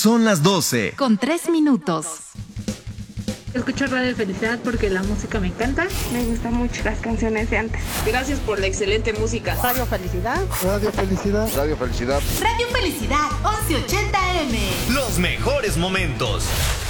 Son las 12. Con 3 minutos. Escucho Radio Felicidad porque la música me encanta. Me gustan mucho las canciones de antes. Gracias por la excelente música. Radio Felicidad. Radio Felicidad. Radio Felicidad. Radio Felicidad 1180 AM. Los mejores momentos.